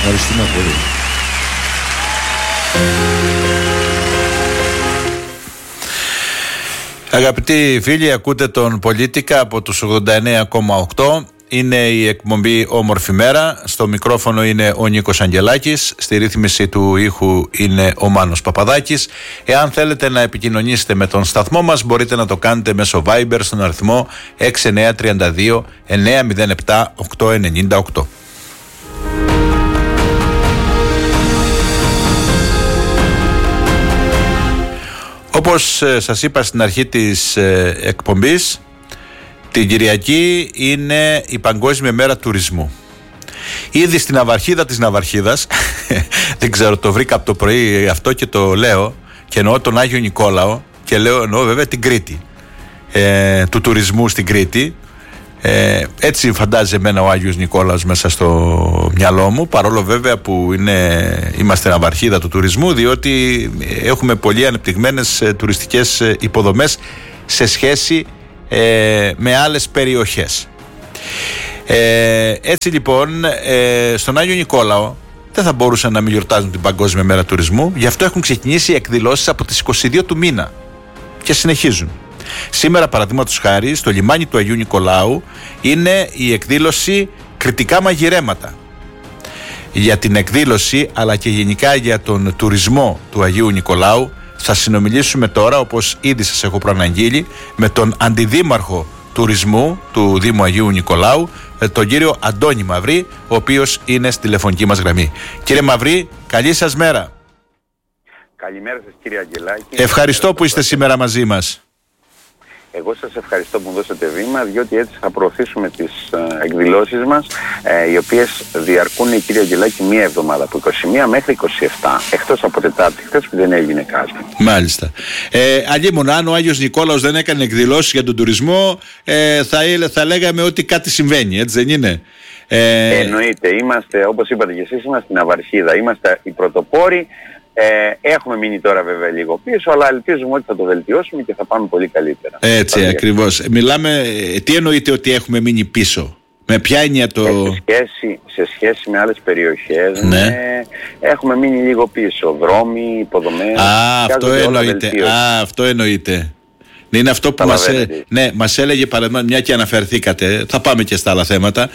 Ευχαριστούμε πολύ. Αγαπητοί φίλοι, ακούτε τον Πολίτικα από τους 89,8. Είναι η εκπομπή Όμορφη Μέρα. Στο μικρόφωνο είναι ο Νίκος Αγγελάκης. Στη ρύθμιση του ήχου είναι ο Μάνος Παπαδάκης. Εάν θέλετε να επικοινωνήσετε με τον σταθμό μας, μπορείτε να το κάνετε μέσω Viber στον αριθμό 6932 907 898. Όπως σας είπα στην αρχή της εκπομπής, την Κυριακή είναι η Παγκόσμια Μέρα Τουρισμού. Ήδη στην ναυαρχίδα της ναυαρχίδας, δεν ξέρω, το βρήκα από το πρωί αυτό και το λέω, και εννοώ τον Άγιο Νικόλαο, και εννοώ βέβαια την Κρήτη, του τουρισμού στην Κρήτη. Έτσι φαντάζει εμένα ο Άγιος Νικόλαος μέσα στο μυαλό μου, παρόλο βέβαια που είμαστε ναυαρχίδα του τουρισμού, διότι έχουμε πολύ ανεπτυγμένες τουριστικές υποδομές σε σχέση με άλλες περιοχές. Έτσι λοιπόν, στον Άγιο Νικόλαο δεν θα μπορούσαν να μην γιορτάζουν την Παγκόσμια Μέρα Τουρισμού. Γι' αυτό έχουν ξεκινήσει εκδηλώσεις από τις 22 του μήνα και συνεχίζουν. Σήμερα, παραδείγματος χάρη, στο λιμάνι του Αγίου Νικολάου είναι η εκδήλωση Κρητικά Μαγειρέματα. Για την εκδήλωση, αλλά και γενικά για τον τουρισμό του Αγίου Νικολάου, θα συνομιλήσουμε τώρα, όπως ήδη σας έχω προαναγγείλει, με τον Αντιδήμαρχο Τουρισμού του Δήμου Αγίου Νικολάου, τον κύριο Αντώνη Μαυρή, ο οποίος είναι στη τηλεφωνική μας γραμμή. Κύριε Μαυρή, καλή σας μέρα. Καλημέρα σας, κύριε Αγγελάκη. Ευχαριστώ που είστε σήμερα μαζί μας. Εγώ σας ευχαριστώ που μου δώσατε βήμα, διότι έτσι θα προωθήσουμε τις εκδηλώσεις μας, οι οποίες διαρκούν, κύριε Αγγελάκη, μία εβδομάδα, από 21 μέχρι 27, εκτός από Τετάρτη, χθες που δεν έγινε κάτι. Μάλιστα. Αλλήμον, αν ο Άγιος Νικόλαος δεν έκανε εκδηλώσεις για τον τουρισμό, θα λέγαμε ότι κάτι συμβαίνει, έτσι δεν είναι? Εννοείται, είμαστε, όπως είπατε και εσείς, είμαστε στην ναυαρχίδα, είμαστε οι πρωτοπόροι. Έχουμε μείνει τώρα βέβαια λίγο πίσω, αλλά ελπίζουμε ότι θα το βελτιώσουμε και θα πάμε πολύ καλύτερα. Έτσι ακριβώς. Μιλάμε, τι εννοείτε ότι έχουμε μείνει πίσω? Με ποια έννοια το... Σε σχέση με άλλες περιοχές, ναι. Έχουμε μείνει λίγο πίσω. Δρόμοι, υποδομές. Αυτό εννοείται. Είναι αυτό που μας έλεγε, παραδείγματος, μια και αναφερθήκατε, θα πάμε και στα άλλα θέματα.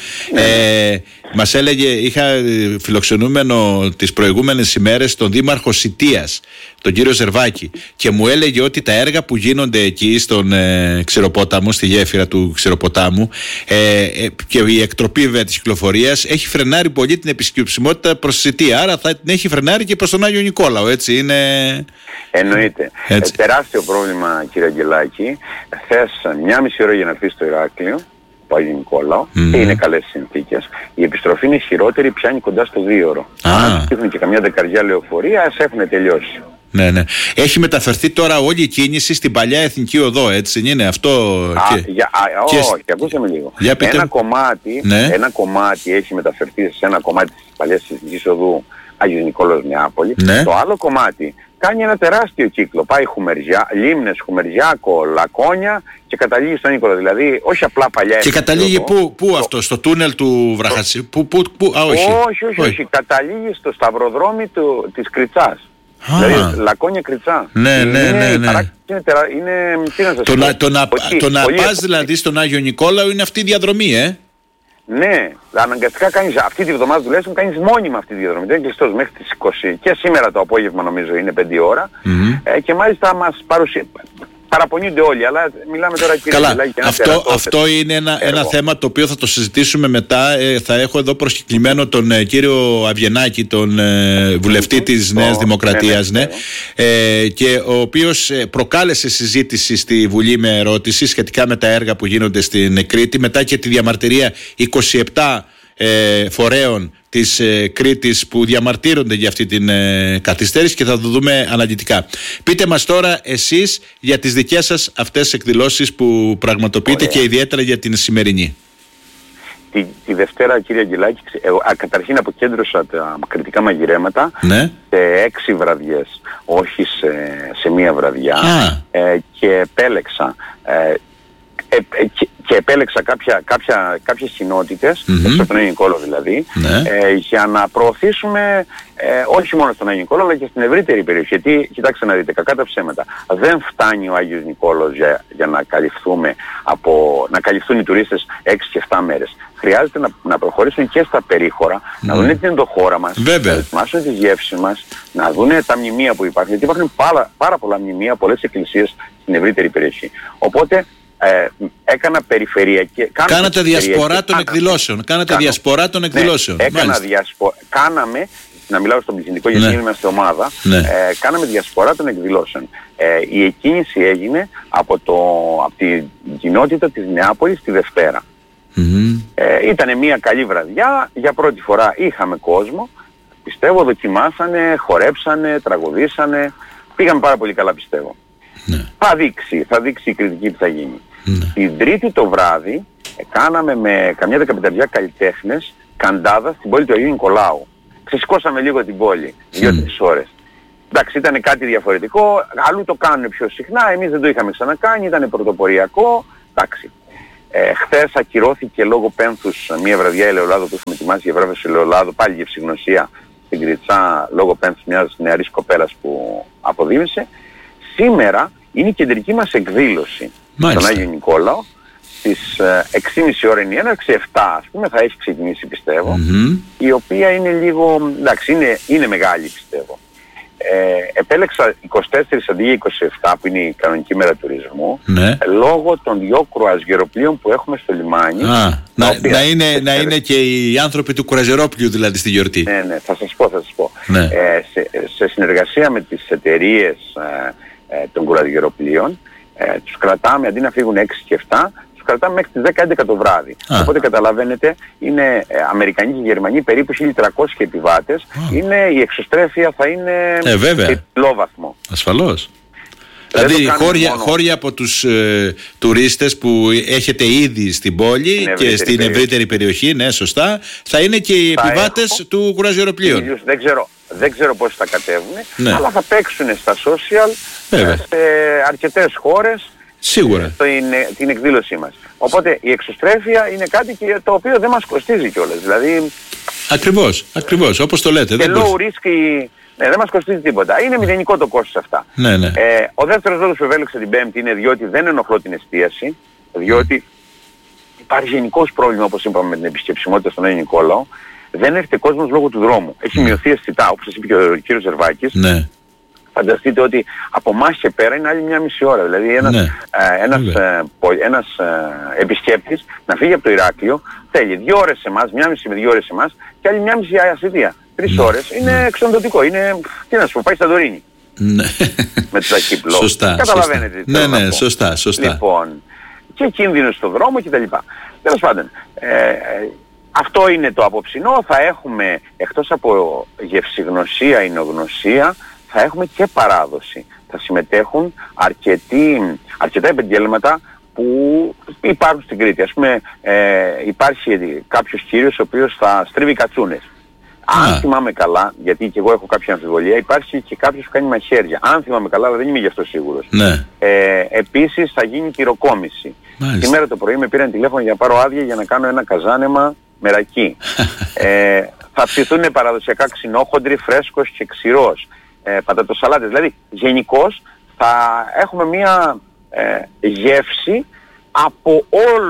Μας έλεγε, είχα φιλοξενούμενο τις προηγούμενες ημέρες τον Δήμαρχο Σιτίας, τον κύριο Ζερβάκη, και μου έλεγε ότι τα έργα που γίνονται εκεί στον Ξηροπόταμο, στη γέφυρα του Ξηροποτάμου, και η εκτροπή βέβαια της κυκλοφορίας έχει φρενάρει πολύ την επισκεψιμότητα προς τη Σιτία, άρα θα την έχει φρενάρει και προς τον Άγιο Νικόλαο, έτσι είναι? Εννοείται. Τεράστιο πρόβλημα, κύριε Αγγελάκη. Θες 1,5 ώρα για να έρθεις στο Ηράκλειο, το Άγιο Νικόλαο, και είναι καλές συνθήκες. Η επιστροφή είναι χειρότερη, πιάνει κοντά στο 2ωρο. Αν έχουν και καμιά δεκαριά λεωφορεία, ας έχουν τελειώσει. Ναι. Έχει μεταφερθεί τώρα όλη η κίνηση στην παλιά Εθνική Οδό, έτσι είναι αυτό? Όχι, ακούσαμε λίγο. Ένα κομμάτι έχει μεταφερθεί σε ένα κομμάτι της παλιάς Εθνικής Οδού Άγιος Νικόλαος Νεάπολη. Ναι. Το άλλο κομμάτι κάνει ένα τεράστιο κύκλο. Πάει Χουμερζιά, Λίμνες, Χουμερζιάκο, Λακώνια και καταλήγει στον Νίκολα. Δηλαδή, όχι απλά παλιά. Και καταλήγει πού αυτό, στο τούνελ του Βραχατσιού? Όχι. Καταλήγει στο σταυροδρόμι της Κριτσάς. Δηλαδή, Λακώνια Κριτσά. Ναι. Το να πας δηλαδή στον Άγιο Νικόλαο είναι αυτή η διαδρομή, Ναι, αναγκαστικά κάνεις αυτή τη βδομάδα τουλάχιστον, κάνεις μόνιμα αυτή τη διαδρομή. Δεν είναι κλειστός μέχρι τις 20 και σήμερα το απόγευμα νομίζω είναι 5 ώρα. Και μάλιστα μας παραπονιούνται όλοι, αλλά μιλάμε τώρα, κύριε Αγγελάκη, και αυτό είναι ένα θέμα το οποίο θα το συζητήσουμε μετά. Θα έχω εδώ προσκεκλημένο τον κύριο Αβγενάκη, τον βουλευτή της Νέας Δημοκρατίας, και ο οποίος προκάλεσε συζήτηση στη Βουλή με ερώτηση σχετικά με τα έργα που γίνονται στην Κρήτη, μετά και τη διαμαρτυρία 27 φορέων της Κρήτης που διαμαρτύρονται για αυτή την καθυστέρηση, και θα το δούμε αναλυτικά. Πείτε μας τώρα εσείς για τις δικές σας αυτές εκδηλώσεις που πραγματοποιείτε. Ωραία. Και ιδιαίτερα για την σημερινή. Τη Δευτέρα, κύριε Αγγελάκη, καταρχήν αποκέντρωσα τα κριτικά μαγειρέματα σε 6 βραδιές, όχι σε μία βραδιά, και επέλεξα και επέλεξα κάποιες κοινότητες, στον Άγιο Νικόλαο δηλαδή, για να προωθήσουμε όχι μόνο στον Άγιο Νικόλαο αλλά και στην ευρύτερη περιοχή. Γιατί, κοιτάξτε να δείτε, κακά τα ψέματα, δεν φτάνει ο Άγιος Νικόλαος για να καλυφθούν οι τουρίστες 6 και 7 μέρες. Χρειάζεται να προχωρήσουν και στα περίχωρα, να δουν την ενδοχώρα μας, να δοκιμάσουν τις γεύσεις μας, να δουν τα μνημεία που υπάρχουν. Γιατί υπάρχουν πάρα πολλά μνημεία, πολλές εκκλησίες στην ευρύτερη περιοχή. Οπότε έκανα περιφερειακή. Κάνατε διασπορά των εκδηλώσεων. Κάναμε, να μιλάω στον πληθυντικό γιατί είμαστε ομάδα, κάναμε διασπορά των εκδηλώσεων. Η εκκίνηση έγινε από την κοινότητα της Νεάπολης τη Δευτέρα. Ήτανε μια καλή βραδιά, για πρώτη φορά είχαμε κόσμο, πιστεύω δοκιμάσανε, χορέψανε, τραγουδήσανε, πήγαμε πάρα πολύ καλά πιστεύω. Θα δείξει η κριτική που θα γίνει. Την Τρίτη το βράδυ κάναμε με καμιά 15 καλλιτέχνες καντάδα στην πόλη του Αγίου Νικολάου. Ξεσηκώσαμε λίγο την πόλη, 2-3 ώρες. Εντάξει, ήταν κάτι διαφορετικό, αλλού το κάνουν πιο συχνά, εμείς δεν το είχαμε ξανακάνει, ήταν πρωτοποριακό, εντάξει. Χθες ακυρώθηκε λόγω πένθους μια βραδιά ελαιολάδο που είχαμε ετοιμάσει για βράβευση ελαιολάδο, πάλι για ευσυγνωσία στην Κριτσά, λόγω πένθους μιας νεαρής κοπέλας που αποδίμησε. Σήμερα είναι η κεντρική μας εκδήλωση στον Άγιο Νικόλαο. Στις 6.30 ώρα είναι η έναρξη, 7 ας πούμε θα έχει ξεκινήσει πιστεύω, η οποία είναι λίγο, εντάξει, είναι μεγάλη πιστεύω. Επέλεξα 24 αντί για 27 που είναι η κανονική μέρα τουρισμού, λόγω των 2 κρουαζιεροπλοίων που έχουμε στο λιμάνι. Να είναι και οι άνθρωποι του κρουαζιερόπλοιου δηλαδή στη γιορτή. Ναι, θα σας πω. Σε συνεργασία με τις εταιρείες των κρουαζιεροπλοίων, τους κρατάμε αντί να φύγουν 6 και 7, τους κρατάμε μέχρι τις 10-11 το βράδυ. Οπότε καταλαβαίνετε, είναι Αμερικανοί και Γερμανοί περίπου 1.300 επιβάτες. Η εξωστρέφεια θα είναι σε υψηλό βαθμό. Ασφαλώς. Δηλαδή χώρια από τους τουρίστες που έχετε ήδη στην πόλη και στην ευρύτερη περιοχή, ναι σωστά, θα είναι και οι επιβάτες του κρουαζιεροπλοίου. Δεν ξέρω πώς θα κατέβουν, αλλά θα παίξουν στα social σε αρκετές χώρες. Σίγουρα. Την εκδήλωσή μας. Οπότε η εξωστρέφεια είναι κάτι και το οποίο δεν μας κοστίζει κιόλας. Δηλαδή, ακριβώς, όπως το λέτε. Και low risk, δεν μας κοστίζει τίποτα. Είναι μηδενικό το κόστος αυτά. Ο δεύτερος λόγος που επέλεξα την Πέμπτη είναι διότι δεν ενοχλώ την εστίαση, διότι υπάρχει γενικώς πρόβλημα, όπως είπαμε, με την επισκεψιμότητα στον Άγιο Νικόλαο. Δεν έρχεται κόσμος λόγω του δρόμου. Έχει μειωθεί αισθητά, όπως σας είπε και ο κύριος Ζερβάκης. Φανταστείτε ότι από εμάς και πέρα είναι άλλη μια μισή ώρα. Δηλαδή ένας επισκέπτης να φύγει από το Ηράκλειο θέλει 2 ώρες σε εμάς, 1,5 με 2 ώρες σε εμάς και άλλη 1,5 Ασιτία. 3 ώρες. Είναι εξοντωτικό. Είναι, τι να σου πω, πάει στα Δωρίνη. Με το ταχύπλο. Σωστά. Καταλαβαίνετε. Ναι, σωστά. Λοιπόν, και κίνδυνο στο δρόμο κτλ. Τέλος πάντων, αυτό είναι το απόψινό. Θα έχουμε, εκτός από γευσηγνωσία, εινογνωσία, θα έχουμε και παράδοση. Θα συμμετέχουν αρκετά επαγγέλματα που υπάρχουν στην Κρήτη. Ας πούμε, υπάρχει κάποιος κύριος ο οποίος θα στρίβει κατσούνες. Αν θυμάμαι καλά, γιατί και εγώ έχω κάποια αμφιβολία, υπάρχει και κάποιος που κάνει μαχαίρια. Αν θυμάμαι καλά, αλλά δεν είμαι γι' αυτό σίγουρος. Επίσης θα γίνει τυροκόμηση. Σήμερα το πρωί με πήραν τηλέφωνο για να πάρω άδεια για να κάνω ένα καζάνεμα μερακή. Θα ψηθούν παραδοσιακά ξινόχοντροι, φρέσκος και ξηρός. Πατατοσαλάτες. Δηλαδή γενικώς θα έχουμε μια γεύση από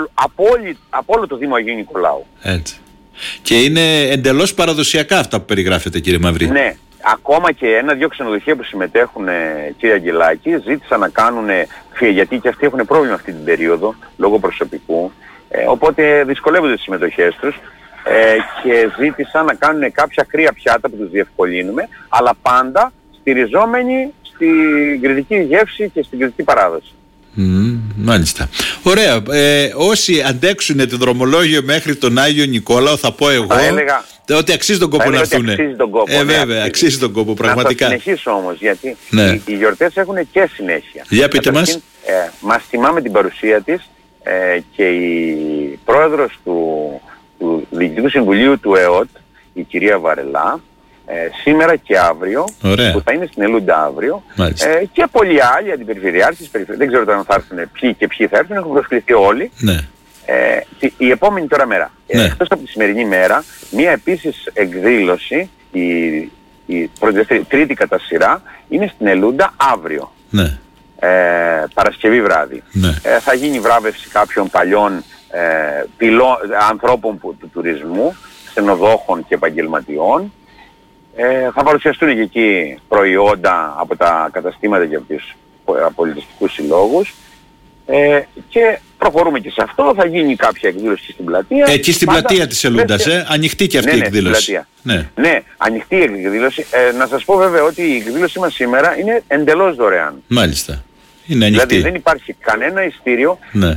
όλο το Δήμο Αγίου Νικολάου. Έτσι. Και είναι εντελώς παραδοσιακά αυτά που περιγράφετε, κύριε Μαυρή. Ναι. Ακόμα και 1-2 ξενοδοχεία που συμμετέχουν, κύριε Αγγελάκη, ζήτησαν να κάνουν, γιατί και αυτοί έχουν πρόβλημα αυτή την περίοδο λόγω προσωπικού, οπότε δυσκολεύονται τις συμμετοχές τους. Και ζήτησαν να κάνουν κάποια κρύα πιάτα που τους διευκολύνουμε, αλλά πάντα στηριζόμενοι στην κριτική γεύση και στην κριτική παράδοση. Μάλιστα. Ωραία. Όσοι αντέξουν το δρομολόγιο μέχρι τον Άγιο Νικόλαο, θα πω εγώ ότι αξίζει τον κόπο να έρθουν. Βέβαια, αξίζει τον κόπο, πραγματικά. Να το συνεχίσω όμως, γιατί οι γιορτές έχουν και συνέχεια. Για πείτε μας. Μας θυμάμαι την παρουσία της και η πρόεδρος του Διοικητικού Συμβουλίου του ΕΟΤ, η κυρία Βαρελά, σήμερα και αύριο, που θα είναι στην Ελούντα αύριο, και πολλοί άλλοι αντιπεριφερειάρχες, δεν ξέρω αν θα έρθουν ποιοι και ποιοι θα έρθουν, έχουν προσκληθεί όλοι. Η επόμενη τώρα μέρα, εκτός από τη σημερινή μέρα, μία επίσης εκδήλωση, η τρίτη κατά σειρά, είναι στην Ελούντα αύριο. Ναι. Παρασκευή βράδυ. Ναι. Θα γίνει βράβευση κάποιων παλιών ανθρώπων του τουρισμού, ξενοδόχων και επαγγελματιών. Θα παρουσιαστούν και εκεί προϊόντα από τα καταστήματα και από τους πολιτιστικούς συλλόγους. Και προχωρούμε και σε αυτό. Θα γίνει κάποια εκδήλωση στην πλατεία. Εκεί στην πλατεία της Ελούντας, ανοιχτή και αυτή η εκδήλωση. Ναι, ανοιχτή η εκδήλωση. Να σας πω βέβαια ότι η εκδήλωσή μας σήμερα είναι εντελώς δωρεάν. Μάλιστα. Είναι ανοιχτή. Δηλαδή δεν υπάρχει κανένα ειστήριο. Ναι.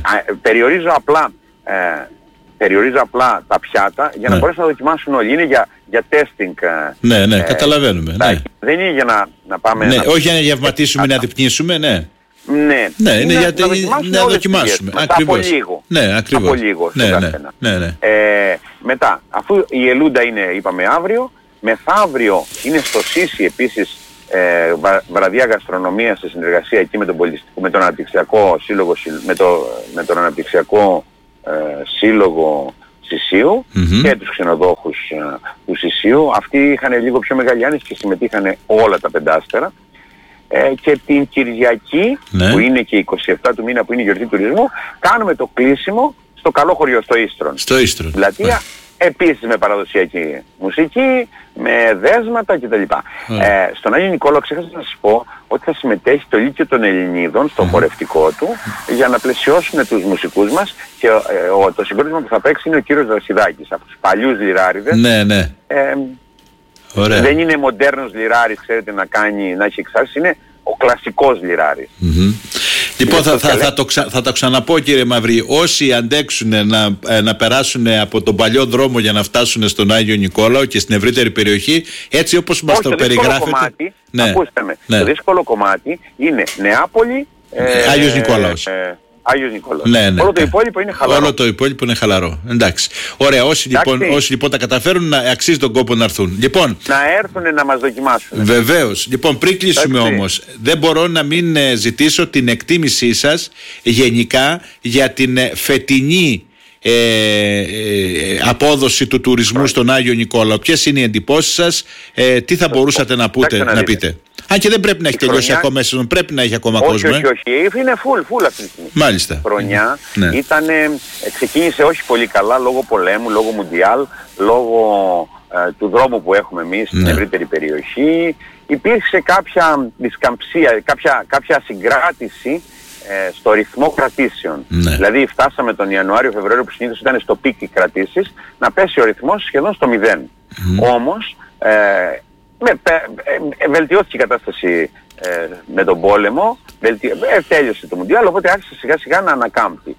Περιορίζω απλά τα πιάτα για να μπορέσουν να δοκιμάσουν όλοι. Είναι για testing. Ναι, καταλαβαίνουμε. Ναι. Δεν είναι για να πάμε... Ναι, όχι για να γευματίσουμε, να διπνίσουμε, ναι. Ναι, είναι για να δοκιμάσουμε. Από λίγο. Ναι, ακριβώς. Από λίγο. Ναι. Μετά, αφού η Ελούντα είναι, είπαμε, αύριο, μεθαύριο είναι στο Σίσι επίσης βραδιά γαστρονομία σε συνεργασία εκεί με τον Αναπτυξιακό Σύλλογο, με τον Αναπτυξιακό Σύλλογο Σισίου και τους ξενοδόχους του Σισίου. Αυτοί είχαν λίγο πιο μεγάλη άνεση και συμμετείχαν όλα τα πεντάστερα. Και την Κυριακή, που είναι και 27 του μήνα, που είναι η γιορτή τουρισμού, κάνουμε το κλείσιμο στο καλό χωριό, στο Ίστρον. Πλατεία, επίσης με παραδοσιακή μουσική, με δέσματα κτλ. Στον Άγιο Νικόλαο ξέχασα να σας πω ότι θα συμμετέχει το Λύκειο των Ελληνίδων στο χορευτικό του για να πλαισιώσουν τους μουσικούς μας, και το συγκρότημα που θα παίξει είναι ο κύριος Δρασιδάκης, από τους παλιούς λιράριδες. Ναι. Δεν είναι μοντέρνος λιράρης, ξέρετε, να έχει εξάρτηση, είναι ο κλασικός λιράρης. Λοιπόν, θα το ξαναπώ, κύριε Μαυρή, όσοι αντέξουν να περάσουν από τον παλιό δρόμο για να φτάσουν στον Άγιο Νικόλαο και στην ευρύτερη περιοχή, έτσι όπως μας το περιγράφετε. Ακούστε με, το δύσκολο κομμάτι είναι Νεάπολη, Άγιος Νικόλαος. Άγιος Νικόλαος. Ναι. Όλο το υπόλοιπο είναι χαλαρό. Όλο το υπόλοιπο είναι χαλαρό. Εντάξει. Ωραία, όσοι λοιπόν τα καταφέρουν, αξίζει τον κόπο να έρθουν. Λοιπόν, να έρθουν να μας δοκιμάσουν. Βεβαίως. Λοιπόν, πριν κλείσουμε όμως, δεν μπορώ να μην ζητήσω την εκτίμησή σας γενικά για την φετινή απόδοση του τουρισμού στον Άγιο Νικόλαο. Ποιες είναι οι εντυπώσεις σας, τι θα μπορούσατε να πείτε? Αν και δεν πρέπει να έχει τελειώσει ακόμα σεζόν, πρέπει να έχει ακόμα κόσμο. Όχι, είναι full αυτή τη στιγμή. Μάλιστα. Χρονιά ξεκίνησε όχι πολύ καλά λόγω πολέμου, λόγω Μουντιάλ, λόγω του δρόμου που έχουμε εμείς στην ευρύτερη περιοχή. Υπήρξε κάποια δισκαμψία, κάποια συγκράτηση στο ρυθμό κρατήσεων. Δηλαδή φτάσαμε τον Ιανουάριο-Φεβρουάριο, που συνήθως ήταν στο πικ οι κρατήσεις, να πέσει ο ρυθμός σχεδόν στο 0. Όμως βελτιώθηκε η κατάσταση με τον πόλεμο, τέλειωσε το Μουντιάλ, οπότε άρχισε σιγά σιγά να ανακάμπτει.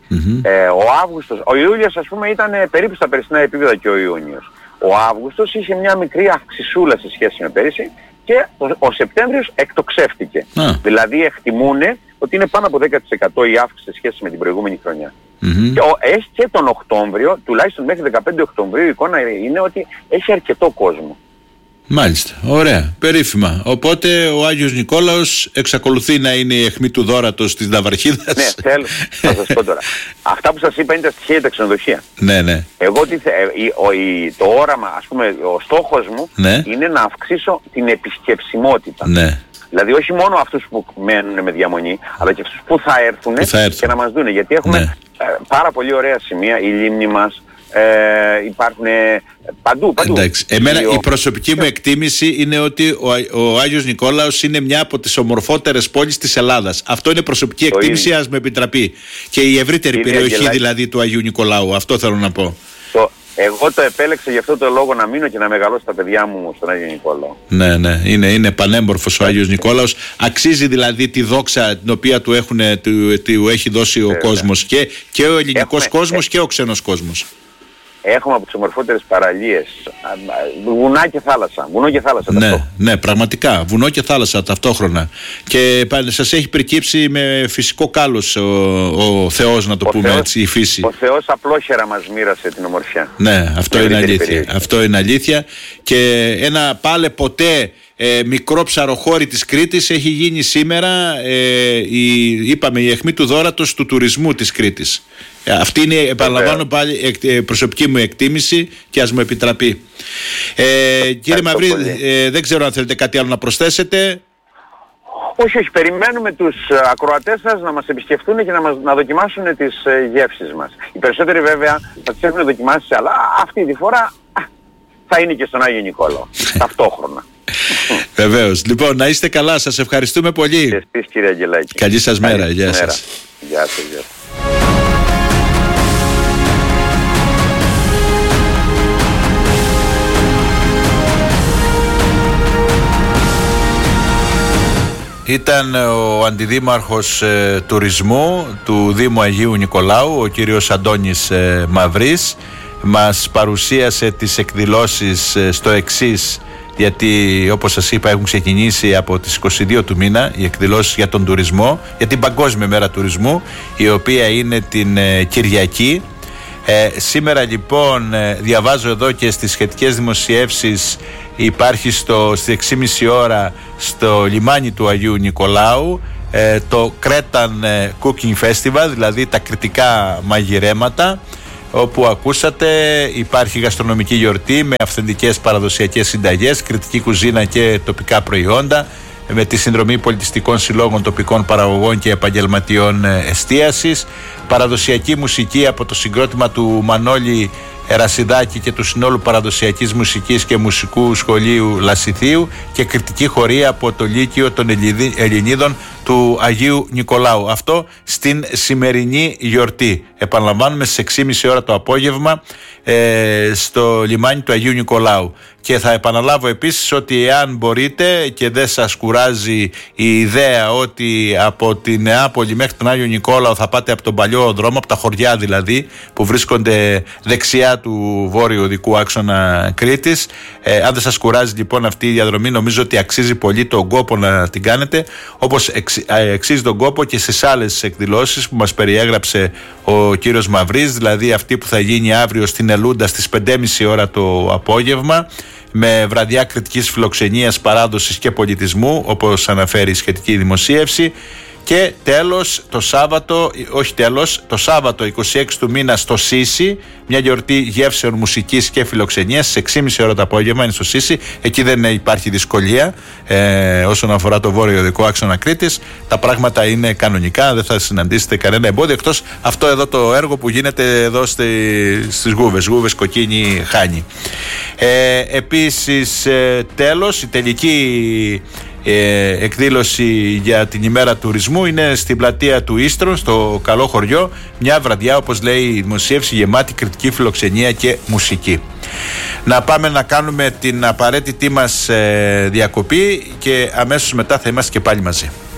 Ο Ιούλιος, ας πούμε, ήταν περίπου στα περσινά επίπεδα και ο Ιούνιος. Ο Αύγουστος είχε μια μικρή αυξησούλα σε σχέση με πέρυσι και ο Σεπτέμβριος εκτοξεύτηκε. Δηλαδή εκτιμούν ότι είναι πάνω από 10% η αύξηση σε σχέση με την προηγούμενη χρονιά. Και έχει και τον Οκτώβριο, τουλάχιστον μέχρι 15 Οκτωβρίου, η εικόνα είναι ότι έχει αρκετό κόσμο. Μάλιστα, ωραία, περίφημα. Οπότε ο Άγιος Νικόλαος εξακολουθεί να είναι η αιχμή του δώρατος της Ναυαρχίδας. Ναι, θέλω να σας πω τώρα. Αυτά που σας είπα είναι τα στοιχεία για τα ξενοδοχεία. Ναι. Εγώ το όραμα, ας πούμε, ο στόχος μου είναι να αυξήσω την επισκεψιμότητα. Ναι. Δηλαδή όχι μόνο αυτούς που μένουν με διαμονή, αλλά και αυτούς που θα έρθουν και να μας δούνε. Γιατί έχουμε πάρα πολύ ωραία σημεία, η λίμνη μας, υπάρχουν παντού. Εντάξει. Εμένα η προσωπική μου εκτίμηση είναι ότι ο Άγιος Νικόλαος είναι μια από τις ομορφότερες πόλεις της Ελλάδας. Αυτό είναι προσωπική εκτίμηση, ας με επιτραπεί. Και η ευρύτερη περιοχή δηλαδή του Αγίου Νικολάου. Αυτό θέλω να πω. Εγώ το επέλεξα γι' αυτό το λόγο να μείνω και να μεγαλώσω τα παιδιά μου στον Άγιο Νικόλαο. Ναι, είναι πανέμπορφος ο Άγιος Νικόλαος. Αξίζει δηλαδή τη δόξα την οποία του έχει δώσει ο κόσμος, και ο ελληνικός κόσμος και ο ξένος κόσμος. Έχουμε από τις ομορφότερες παραλίες, βουνά και θάλασσα. Ναι, πραγματικά, βουνό και θάλασσα ταυτόχρονα. Και σας έχει πρικύψει με φυσικό κάλος ο Θεός, να το πούμε έτσι, η φύση. Ο Θεός απλόχερα μας μοίρασε την ομορφιά. Ναι, αυτό είναι αλήθεια. Και ένα πάλε ποτέ μικρό ψαροχώρι της Κρήτης έχει γίνει σήμερα η αιχμή του δώρατος του τουρισμού της Κρήτης. Αυτή είναι, επαναλαμβάνω πάλι, προσωπική μου εκτίμηση και ας μου επιτραπεί. Κύριε Μαυρίδη, δεν ξέρω αν θέλετε κάτι άλλο να προσθέσετε. Όχι, περιμένουμε τους ακροατές σας να μας επισκεφτούν και να δοκιμάσουν τις γεύσεις μας. Οι περισσότεροι βέβαια θα τις έχουν δοκιμάσει, αλλά αυτή τη φορά θα είναι και στον Άγιο Νικόλαο, ταυτόχρονα. Βεβαίως. Λοιπόν, να είστε καλά, σας ευχαριστούμε πολύ. Και εσείς, κύριε Αγγελάκη. Καλή σας μέρα, γεια σας. Γεια σας, γεια σας. Ήταν ο Αντιδήμαρχος Τουρισμού του Δήμου Αγίου Νικολάου, ο κύριος Αντώνης Μαυρής. Μας παρουσίασε τις εκδηλώσεις στο εξής, γιατί όπως σας είπα έχουν ξεκινήσει από τις 22 του μήνα οι εκδηλώσεις για τον τουρισμό, για την Παγκόσμια Μέρα Τουρισμού, η οποία είναι την Κυριακή. Σήμερα λοιπόν διαβάζω εδώ και στις σχετικές δημοσιεύσεις, υπάρχει στις 6.30 ώρα στο λιμάνι του Αγίου Νικολάου το Cretan Cooking Festival, δηλαδή τα κρητικά μαγειρέματα, όπου ακούσατε υπάρχει γαστρονομική γιορτή με αυθεντικές παραδοσιακές συνταγές, κρητική κουζίνα και τοπικά προϊόντα, με τη συνδρομή πολιτιστικών συλλόγων, τοπικών παραγωγών και επαγγελματιών εστίασης, παραδοσιακή μουσική από το συγκρότημα του Μανώλη Ερασιδάκη και του συνόλου παραδοσιακής μουσικής και μουσικού σχολείου Λασιθίου και κριτική χορεία από το Λύκειο των Ελληνίδων του Αγίου Νικολάου. Αυτό στην σημερινή γιορτή. Επαναλαμβάνουμε στις 6.30 ώρα το απόγευμα στο λιμάνι του Αγίου Νικολάου. Και θα επαναλάβω επίσης ότι εάν μπορείτε και δεν σας κουράζει η ιδέα ότι από τη Νεάπολη μέχρι τον Άγιο Νικόλαο θα πάτε από τον παλιό δρόμο, από τα χωριά δηλαδή που βρίσκονται δεξιά του βόρειου οδικού άξονα Κρήτης, αν δεν σας κουράζει λοιπόν αυτή η διαδρομή, νομίζω ότι αξίζει πολύ τον κόπο να την κάνετε, όπως αξίζει τον κόπο και στις άλλες εκδηλώσεις που μας περιέγραψε ο κύριος Μαυρής, δηλαδή αυτή που θα γίνει αύριο στην Ελούντα στις 5.30 ώρα το απόγευμα, με βραδιά κριτικής φιλοξενίας, παράδοσης και πολιτισμού, όπως αναφέρει η σχετική δημοσίευση. Και τέλος, το Σάββατο 26 του μήνα στο Σύσι, μια γιορτή γεύσεων μουσικής και φιλοξενίας στις 6.30 ώρα το απόγευμα, είναι στο Σύσι. Εκεί δεν υπάρχει δυσκολία όσον αφορά το βόρειο οδικό άξονα Κρήτης. Τα πράγματα είναι κανονικά, δεν θα συναντήσετε κανένα εμπόδιο, εκτός αυτό εδώ το έργο που γίνεται εδώ στις Γούβες Κοκκίνη Χάνη. Επίσης τέλος, η τελική εκδήλωση για την ημέρα τουρισμού είναι στην πλατεία του Ίστρων, στο Καλό Χωριό, μια βραδιά όπως λέει η δημοσίευση γεμάτη κριτική φιλοξενία και μουσική. Να πάμε να κάνουμε την απαραίτητη μας διακοπή και αμέσως μετά θα είμαστε και πάλι μαζί.